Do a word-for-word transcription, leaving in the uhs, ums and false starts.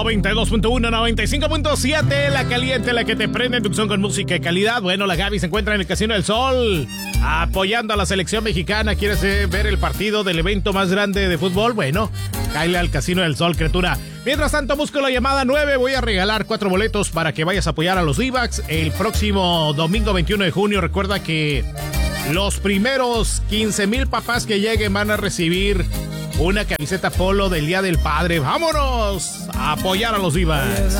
noventa y dos punto uno, noventa y cinco punto siete, la caliente, la que te prende en Tucson con música de calidad. Bueno, la Gaby se encuentra en el Casino del Sol, apoyando a la selección mexicana. ¿Quieres eh, ver el partido del evento más grande de fútbol? Bueno, cáele al Casino del Sol, criatura. Mientras tanto, busco la llamada nueve. Voy a regalar cuatro boletos para que vayas a apoyar a los D-backs el próximo domingo veintiuno de junio. Recuerda que los primeros quince mil papás que lleguen van a recibir una camiseta polo del Día del Padre. ¡Vámonos a apoyar a los D-backs!